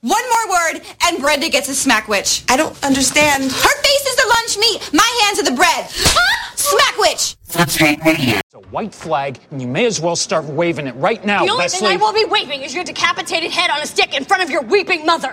One more word, and Brenda gets a smack witch. I don't understand. Her face is the lunch meat. My hands are the bread. Smack witch. It's a white flag, and you may as well start waving it right now, The only Leslie. thing I will be waving is your decapitated head on a stick in front of your weeping mother.